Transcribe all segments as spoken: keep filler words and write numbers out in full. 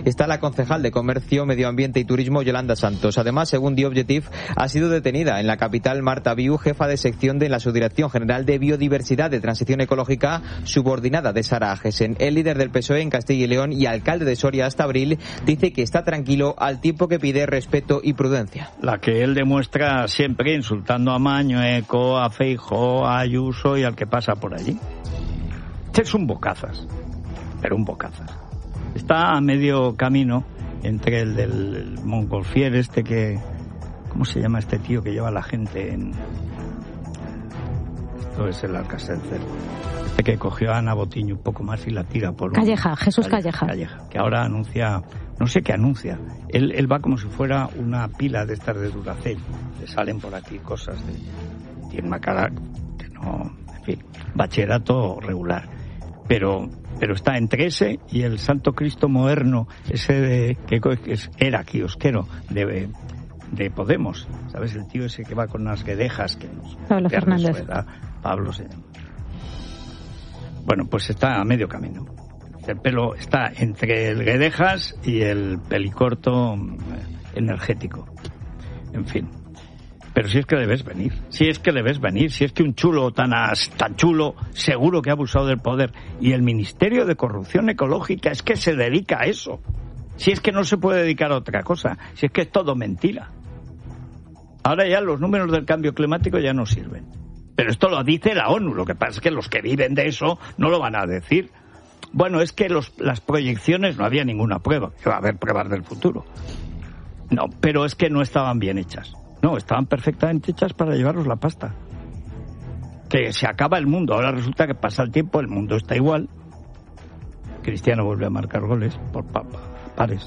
está la concejal de Comercio, Medio Ambiente y Turismo, Yolanda Santos. Además, según The Objective, ha sido detenida en la capital Marta Viu, jefa de sección de la Subdirección General de Biodiversidad de Transición Ecológica, subordinada de Sara Agesen. El líder del P S O E en Castilla y León y alcalde de Soria hasta abril dice que está tranquilo al tiempo que pide respeto y prudencia. La que él demuestra siempre insultando a Mañueco, a Feijóo, a Ayuso y al que pasa por allí. Este es un bocazas, pero un bocazas. Está a medio camino entre el del Montgolfier, este que... ¿Cómo se llama este tío que lleva a la gente en...? Esto es el Alcacelcer. Este que cogió a Ana Botiño un poco más y la tira por... Calleja, un... Jesús Calleja, Calleja. Calleja. Que ahora anuncia... No sé qué anuncia. Él, él va como si fuera una pila de estas de Duracell. Le salen por aquí cosas de... Tiene una cara que no... En fin, bachillerato regular. Pero... pero está entre ese y el Santo Cristo moderno, ese de que era kiosquero de, de Podemos, ¿sabes? El tío ese que va con unas guedejas que nos... Pablo Fernández. Sueda, Pablo se llama. Bueno, pues está a medio camino. El pelo está entre el guedejas y el pelicorto energético. En fin. Pero si es que le ves venir, si es que le ves venir, si es que un chulo tan, tan chulo seguro que ha abusado del poder. Y el Ministerio de Corrupción Ecológica es que se dedica a eso. Si es que no se puede dedicar a otra cosa, si es que es todo mentira. Ahora ya los números del cambio climático ya no sirven. Pero esto lo dice la ONU, lo que pasa es que los que viven de eso no lo van a decir. Bueno, es que los, las proyecciones no había ninguna prueba, que va a haber pruebas del futuro. No, pero es que no estaban bien hechas. No, estaban perfectamente hechas para llevarnos la pasta. Que se acaba el mundo. Ahora resulta que pasa el tiempo, el mundo está igual. Cristiano vuelve a marcar goles por pa- pa- pares.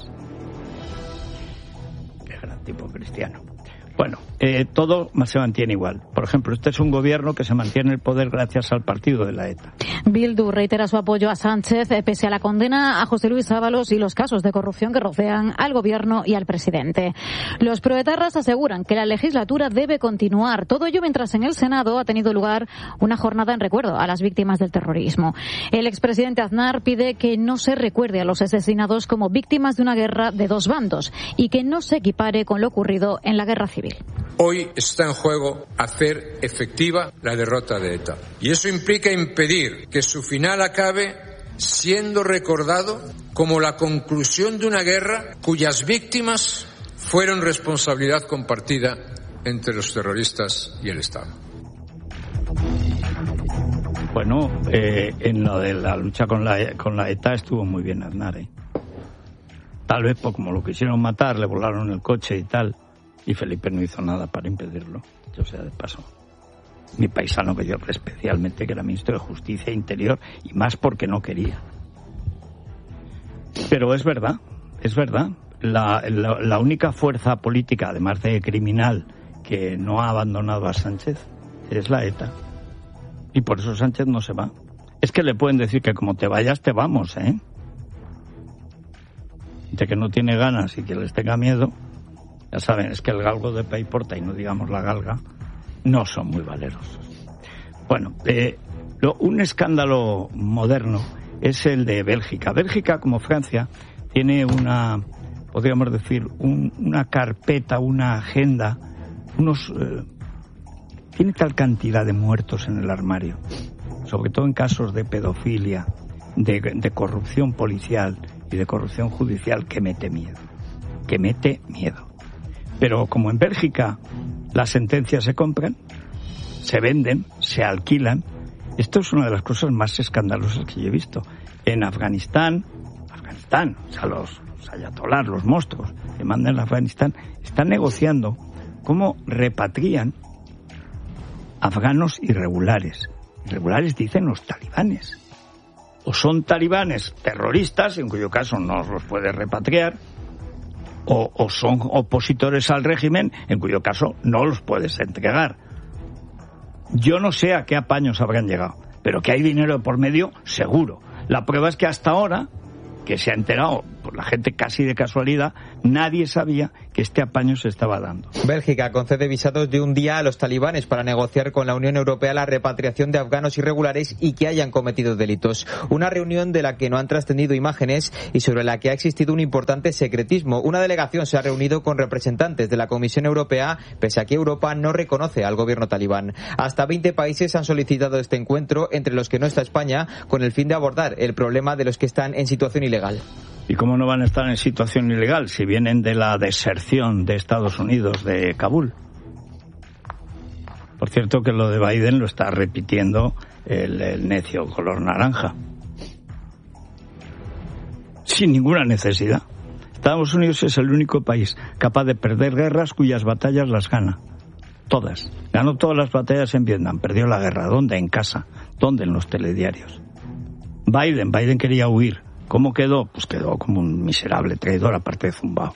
Qué gran tipo Cristiano. Bueno, eh, todo se mantiene igual. Por ejemplo, este es un gobierno que se mantiene en el poder gracias al partido de la ETA. Bildu reitera su apoyo a Sánchez pese a la condena a José Luis Ábalos y los casos de corrupción que rodean al gobierno y al presidente. Los proetarras aseguran que la legislatura debe continuar. Todo ello mientras en el Senado ha tenido lugar una jornada en recuerdo a las víctimas del terrorismo. El expresidente Aznar pide que no se recuerde a los asesinados como víctimas de una guerra de dos bandos y que no se equipare con lo ocurrido en la guerra civil. Hoy está en juego hacer efectiva la derrota de ETA. Y eso implica impedir que su final acabe siendo recordado como la conclusión de una guerra cuyas víctimas fueron responsabilidad compartida entre los terroristas y el Estado. Bueno, eh, en lo de la lucha con la, con la ETA estuvo muy bien Aznar, ¿eh? Tal vez pues, como lo quisieron matar, le volaron el coche y tal. Y Felipe no hizo nada para impedirlo, yo sea de paso. Mi paisano que yo especialmente, que era ministro de Justicia e Interior, y más porque no quería. Pero es verdad, es verdad. La, la, la única fuerza política, además de criminal, que no ha abandonado a Sánchez, es la ETA. Y por eso Sánchez no se va. Es que le pueden decir que como te vayas, te vamos, ¿eh? De que no tiene ganas y que les tenga miedo. Ya saben, es que el galgo de Paiporta, y no digamos la galga, no son muy valerosos. Bueno, eh, lo, un escándalo moderno es el de Bélgica. Bélgica, como Francia, tiene una, podríamos decir, un, una carpeta, una agenda, unos... Eh, tiene tal cantidad de muertos en el armario, sobre todo en casos de pedofilia, de, de corrupción policial y de corrupción judicial, que mete miedo. Que mete miedo. Pero como en Bélgica las sentencias se compran, se venden, se alquilan, esto es una de las cosas más escandalosas que yo he visto. En Afganistán, Afganistán, o sea, los, los ayatolás, los monstruos que mandan a Afganistán, están negociando cómo repatrian afganos irregulares. Irregulares dicen los talibanes. O son talibanes terroristas, en cuyo caso no los puede repatriar, O, o son opositores al régimen, en cuyo caso no los puedes entregar. Yo no sé a qué apaños habrán llegado, pero que hay dinero por medio, seguro. La prueba es que hasta ahora, que se ha enterado pues la gente casi de casualidad, nadie sabía que este apaño se estaba dando. Bélgica concede visados de un día a los talibanes para negociar con la Unión Europea la repatriación de afganos irregulares y que hayan cometido delitos. Una reunión de la que no han trascendido imágenes y sobre la que ha existido un importante secretismo. Una delegación se ha reunido con representantes de la Comisión Europea, pese a que Europa no reconoce al gobierno talibán. Hasta veinte países han solicitado este encuentro, entre los que no está España, con el fin de abordar el problema de los que están en situación ilegal. ¿Y cómo no van a estar en situación ilegal si vienen de la deserción de Estados Unidos de Kabul? Por cierto que lo de Biden lo está repitiendo el, el necio color naranja. Sin ninguna necesidad. Estados Unidos es el único país capaz de perder guerras cuyas batallas las gana. Todas. Ganó todas las batallas en Vietnam, perdió la guerra. ¿Dónde? En casa. ¿Dónde? En los telediarios. Biden, Biden quería huir. ¿Cómo quedó? Pues quedó como un miserable traidor, aparte de zumbao.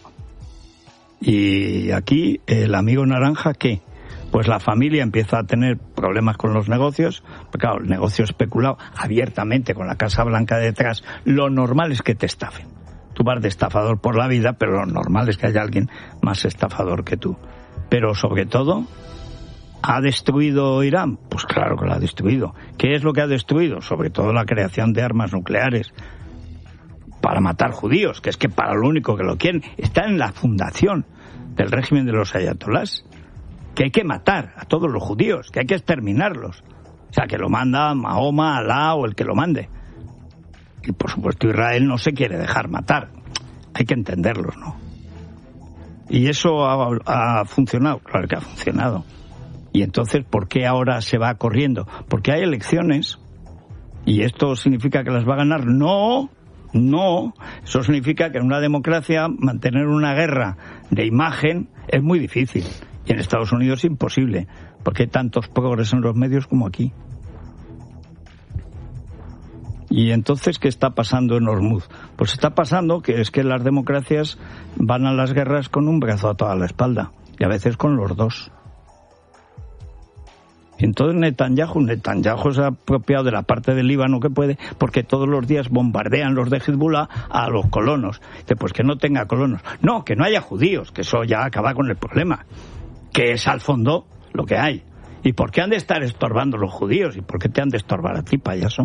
Y aquí, el amigo naranja, ¿qué? Pues la familia empieza a tener problemas con los negocios, porque claro, el negocio especulado abiertamente con la Casa Blanca detrás, lo normal es que te estafen. Tú vas de estafador por la vida, pero lo normal es que haya alguien más estafador que tú. Pero sobre todo, ¿ha destruido Irán? Pues claro que lo ha destruido. ¿Qué es lo que ha destruido? Sobre todo la creación de armas nucleares para matar judíos, que es que para lo único que lo quieren, está en la fundación del régimen de los ayatolás, que hay que matar a todos los judíos, que hay que exterminarlos. O sea, que lo manda Mahoma, Alá o el que lo mande. Y por supuesto Israel no se quiere dejar matar. Hay que entenderlos, ¿no? Y eso ha, ha funcionado, claro que ha funcionado. Y entonces, ¿por qué ahora se va corriendo? Porque hay elecciones y esto significa que las va a ganar. No, no. Eso significa que en una democracia mantener una guerra de imagen es muy difícil. Y en Estados Unidos es imposible, porque hay tantos progres en los medios como aquí. Y entonces, ¿qué está pasando en Hormuz? Pues está pasando que es que las democracias van a las guerras con un brazo a toda la espalda, y a veces con los dos. Y entonces Netanyahu, Netanyahu se ha apropiado de la parte del Líbano que puede, porque todos los días bombardean los de Hezbollah a los colonos. Dice, pues que no tenga colonos. No, que no haya judíos, que eso ya acaba con el problema, que es al fondo lo que hay. ¿Y por qué han de estar estorbando los judíos? ¿Y por qué te han de estorbar a ti, payaso?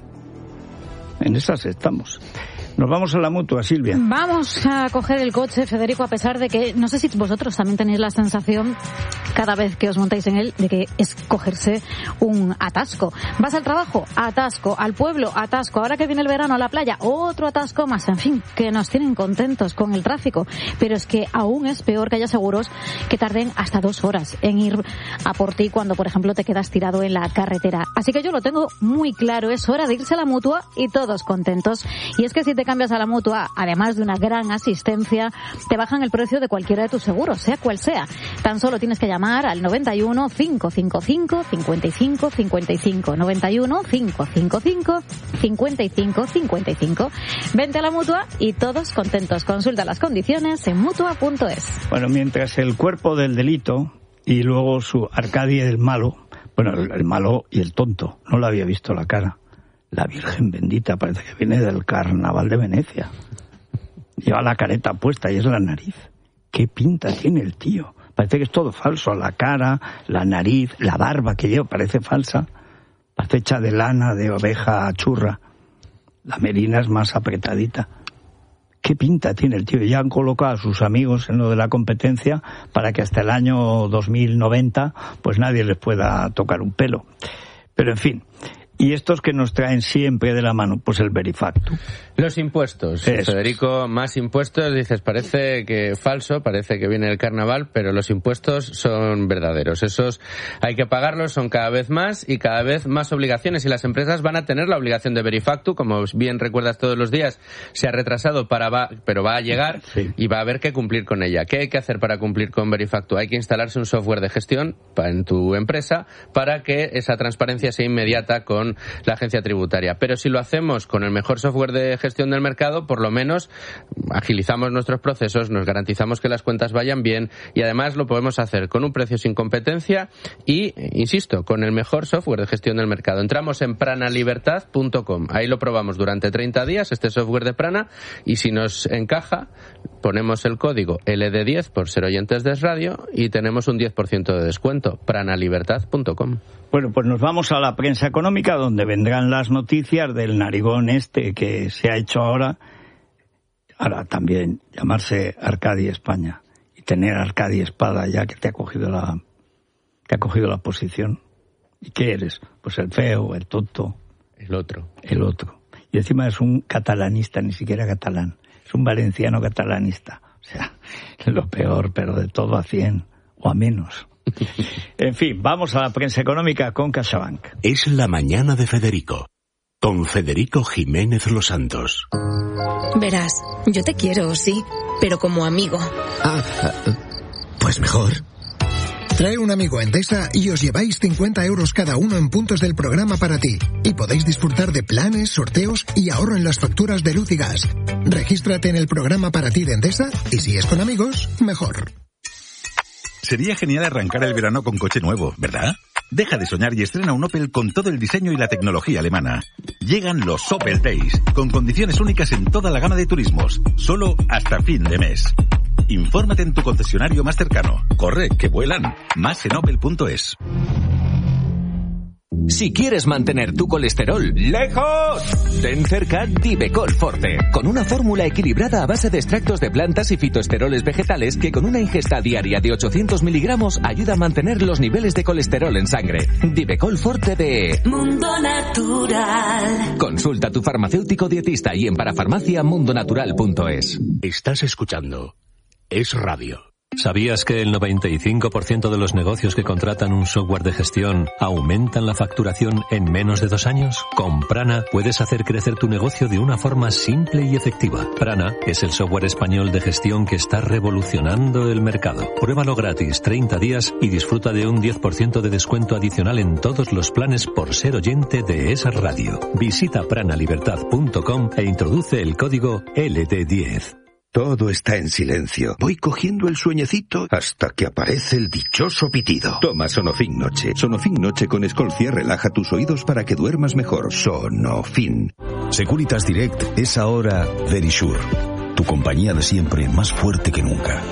En esas estamos. Nos vamos a la Mutua, Silvia. Vamos a coger el coche, Federico, a pesar de que, no sé si vosotros también tenéis la sensación, cada vez que os montáis en él, de que es cogerse un atasco. Vas al trabajo, atasco, al pueblo, atasco, ahora que viene el verano a la playa, otro atasco más, en fin, que nos tienen contentos con el tráfico. Pero es que aún es peor que haya seguros que tarden hasta dos horas en ir a por ti cuando, por ejemplo, te quedas tirado en la carretera. Así que yo lo tengo muy claro, es hora de irse a la Mutua y todos contentos. Y es que si te cambias a la Mutua, además de una gran asistencia, te bajan el precio de cualquiera de tus seguros, sea cual sea. Tan solo tienes que llamar al noventa y uno, cinco cinco cinco, cincuenta y cinco cincuenta y cinco, noventa y uno, cinco cinco cinco, cincuenta y cinco cincuenta y cinco. Vente a la Mutua y todos contentos. Consulta las condiciones en mutua punto es. Bueno, mientras el cuerpo del delito y luego su Arcadia del malo, bueno, el, el malo y el tonto, no le había visto la cara. La Virgen bendita parece que viene del carnaval de Venecia. Lleva la careta puesta y es la nariz. ¿Qué pinta tiene el tío? Parece que es todo falso. La cara, la nariz, la barba que lleva parece falsa. Parece hecha de lana de oveja churra. La melena es más apretadita. ¿Qué pinta tiene el tío? Ya han colocado a sus amigos en lo de la competencia para que hasta el año dos mil noventa pues nadie les pueda tocar un pelo. Pero en fin... ¿Y estos que nos traen siempre de la mano? Pues el Verifactu. Los impuestos. Esos. Federico, más impuestos. Dices, parece que falso, parece que viene el carnaval, pero los impuestos son verdaderos. Esos hay que pagarlos, son cada vez más y cada vez más obligaciones. Y las empresas van a tener la obligación de Verifactu, como bien recuerdas todos los días, se ha retrasado, para va, pero va a llegar sí. Y va a haber que cumplir con ella. ¿Qué hay que hacer para cumplir con Verifactu? Hay que instalarse un software de gestión en tu empresa para que esa transparencia sea inmediata con con la agencia tributaria. Pero si lo hacemos con el mejor software de gestión del mercado, por lo menos agilizamos nuestros procesos, nos garantizamos que las cuentas vayan bien y además lo podemos hacer con un precio sin competencia y, insisto, con el mejor software de gestión del mercado. Entramos en prana libertad punto com. Ahí lo probamos durante treinta días, este software de Prana, y si nos encaja, ponemos el código L D diez por ser oyentes de Es Radio y tenemos un diez por ciento de descuento. prana libertad punto com. Bueno, pues nos vamos a la prensa económica, donde vendrán las noticias del narigón este que se ha hecho ahora, ahora también llamarse Arcadi España y tener Arcadi Espada ya que te ha cogido la, te ha cogido la posición. ¿Y qué eres? Pues el feo, el tonto. El otro. El otro. Y encima es un catalanista, ni siquiera catalán. Es un valenciano catalanista. O sea, lo peor, pero de todo a cien o a menos. En fin, vamos a la prensa económica con CaixaBank. Es la mañana de Federico, con Federico Jiménez Los Santos. Verás, yo te quiero, sí, pero como amigo. Ah, pues mejor. Trae un amigo a Endesa y os lleváis cincuenta euros cada uno en puntos del programa para ti. Y podéis disfrutar de planes, sorteos y ahorro en las facturas de luz y gas. Regístrate en el programa para ti de Endesa y si es con amigos, mejor. Sería genial arrancar el verano con coche nuevo, ¿verdad? Deja de soñar y estrena un Opel con todo el diseño y la tecnología alemana. Llegan los Opel Days, con condiciones únicas en toda la gama de turismos, solo hasta fin de mes. Infórmate en tu concesionario más cercano. Corre, que vuelan. Más en opel punto es. Si quieres mantener tu colesterol lejos, ten cerca Divecol Forte, con una fórmula equilibrada a base de extractos de plantas y fitoesteroles vegetales que con una ingesta diaria de ochocientos miligramos ayuda a mantener los niveles de colesterol en sangre. Divecol Forte de Mundo Natural. Consulta a tu farmacéutico dietista y en parafarmacia mundo natural punto es. Estás escuchando Es Radio. ¿Sabías que el noventa y cinco por ciento de los negocios que contratan un software de gestión aumentan la facturación en menos de dos años? Con Prana puedes hacer crecer tu negocio de una forma simple y efectiva. Prana es el software español de gestión que está revolucionando el mercado. Pruébalo gratis treinta días y disfruta de un diez por ciento de descuento adicional en todos los planes por ser oyente de Es Radio. Visita prana libertad punto com e introduce el código L D diez. Todo está en silencio. Voy cogiendo el sueñecito hasta que aparece el dichoso pitido. Toma Sonofin Noche. Sonofin Noche con Escolcia relaja tus oídos para que duermas mejor. Sonofin. Securitas Direct es ahora Verisure. Tu compañía de siempre, más fuerte que nunca.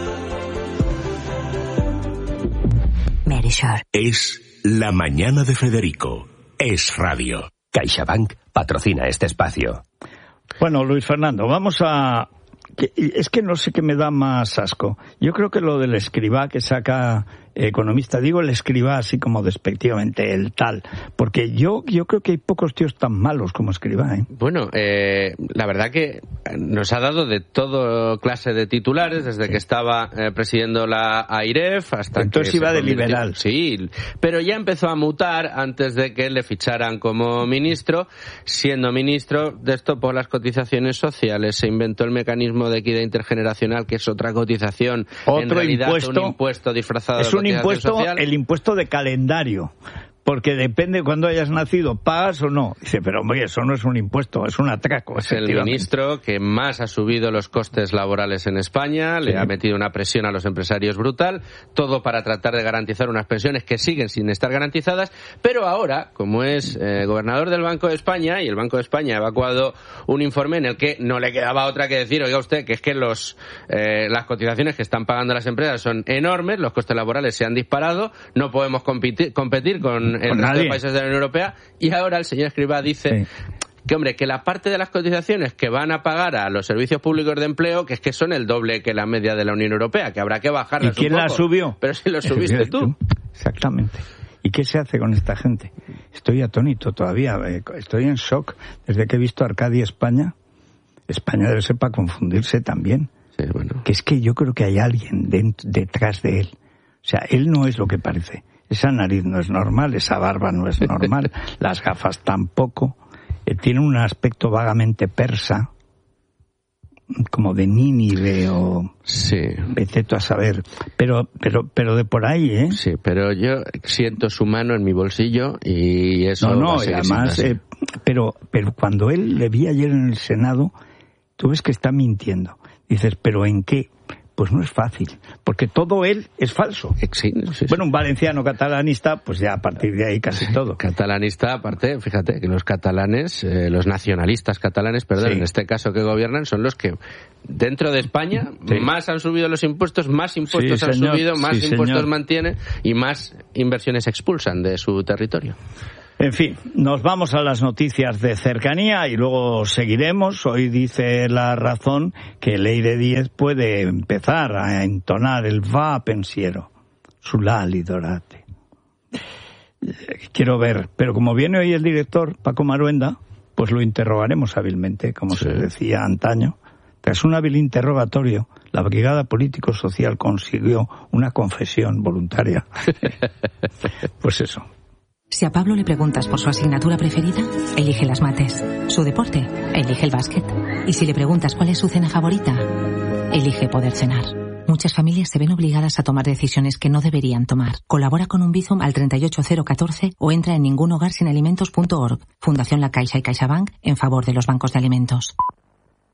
Verisure. Es la mañana de Federico. Es Radio. CaixaBank patrocina este espacio. Bueno, Luis Fernando, vamos a... Que, es que no sé qué me da más asco. Yo creo que lo del escribá que saca Economista, digo el escribá así como despectivamente, el tal, porque yo yo creo que hay pocos tíos tan malos como escribá, ¿eh? Bueno, eh, la verdad que nos ha dado de todo clase de titulares, desde que estaba eh, presidiendo la AIREF hasta entonces que iba de liberal. Sí, pero ya empezó a mutar antes de que le ficharan como ministro. Siendo ministro, destopó las cotizaciones sociales, se inventó el mecanismo de equidad intergeneracional, que es otra cotización, otro en realidad impuesto, un impuesto disfrazado es de un impuesto, social. El impuesto de calendario, porque depende de cuándo hayas nacido, pagas o no. Dice, pero hombre, eso no es un impuesto, es un atraco. Es el ministro que más ha subido los costes laborales en España, sí. Le ha metido una presión a los empresarios brutal, todo para tratar de garantizar unas pensiones que siguen sin estar garantizadas, pero ahora, como es eh, gobernador del Banco de España, y el Banco de España ha evacuado un informe en el que no le quedaba otra que decir, oiga usted, que es que los eh, las cotizaciones que están pagando las empresas son enormes, los costes laborales se han disparado, no podemos competir, competir con el resto de países de la Unión Europea, y ahora el señor Escrivá dice sí. que, hombre, que la parte de las cotizaciones que van a pagar a los servicios públicos de empleo, que es que son el doble que la media de la Unión Europea, que habrá que bajarlas un poco. ¿Y quién la subió? Pero si lo subiste tú. Exactamente. ¿Y qué se hace con esta gente? Estoy atónito todavía, estoy en shock desde que he visto Arcadi España. España debe ser para confundirse también. Sí, bueno. Que es que yo creo que hay alguien dentro, detrás de él. O sea, él no es lo que parece. Esa nariz no es normal, esa barba no es normal, las gafas tampoco. Eh, tiene un aspecto vagamente persa. como de Nínive o sí, vete a saber, pero pero pero de por ahí, ¿eh? Sí, pero yo siento su mano en mi bolsillo y eso. No, no, y además, eh, pero pero cuando él le vi ayer en el Senado, tú ves que está mintiendo. Dices, ¿pero en qué? Pues no es fácil, porque todo él es falso. Sí, sí, sí. Bueno, un valenciano catalanista, pues ya a partir de ahí casi todo. Catalanista, aparte, fíjate que los catalanes, eh, los nacionalistas catalanes, perdón, sí, en este caso que gobiernan, son los que dentro de España sí, más han subido los impuestos, más impuestos sí, han señor. subido, más sí, impuestos señor. mantienen y más inversiones expulsan de su territorio. En fin, nos vamos a las noticias de cercanía y luego seguiremos. Hoy dice La Razón que Leire Díez puede empezar a entonar el va pensiero, su lali dorate. Quiero ver, pero como viene hoy el director, Paco Maruenda, pues lo interrogaremos hábilmente, como sí. se decía antaño. Tras un hábil interrogatorio, la Brigada Político-Social consiguió una confesión voluntaria. Pues eso. Si a Pablo le preguntas por su asignatura preferida, elige las mates. Su deporte, elige el básquet. Y si le preguntas cuál es su cena favorita, elige poder cenar. Muchas familias se ven obligadas a tomar decisiones que no deberían tomar. Colabora con un Bizum al treinta y ocho cero catorce o entra en ningunhogarsinalimentos punto org. Fundación La Caixa y CaixaBank en favor de los bancos de alimentos.